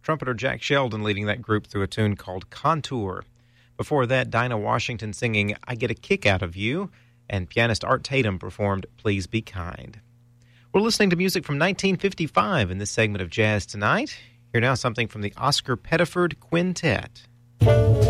Trumpeter Jack Sheldon leading that group through a tune called Contour. Before that, Dinah Washington singing I Get a Kick Out of You, and pianist Art Tatum performed Please Be Kind. We're listening to music from 1955 in this segment of Jazz Tonight. Here now something from the Oscar Pettiford Quintet.